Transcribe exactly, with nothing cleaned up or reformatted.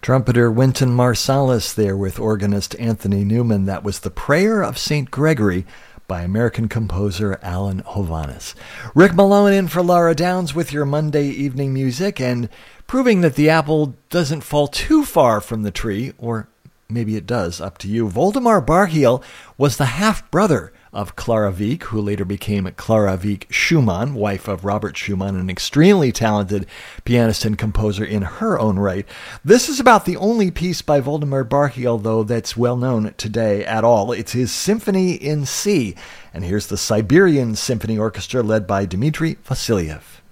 Trumpeter Wynton Marsalis there with organist Anthony Newman. That was The Prayer of Saint Gregory by American composer Alan Hovhaness. Rick Malone in for Laura Downs with your Monday evening music, and proving that the apple doesn't fall too far from the tree, or maybe it does, up to you. Voldemar Bargiel was the half-brother of Clara Wieck, who later became Clara Wieck Schumann, wife of Robert Schumann, an extremely talented pianist and composer in her own right. This is about the only piece by Voldemar Bargiel, though, that's well known today at all. It's his Symphony in C, and here's the Siberian Symphony Orchestra led by Dmitri Vassiliev.